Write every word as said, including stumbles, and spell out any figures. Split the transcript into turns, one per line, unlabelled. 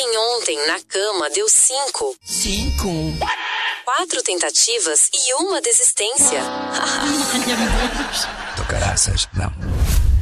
Quem ontem na cama deu cinco.
Cinco?
Quatro tentativas e uma desistência.
Ai, meu Deus.
Do caraças, não.